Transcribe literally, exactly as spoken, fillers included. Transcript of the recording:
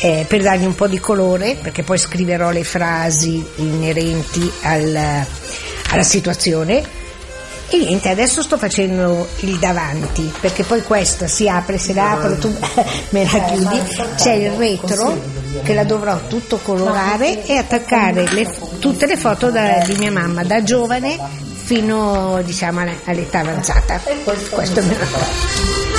eh, per dargli un po' di colore, perché poi scriverò le frasi inerenti al, alla situazione. E niente, adesso sto facendo il davanti, perché poi questa si apre, se la apro tu me la chiudi, c'è il retro che la dovrò tutto colorare e attaccare le, tutte le foto da, di mia mamma da giovane fino, diciamo, all'età avanzata. Questo me lo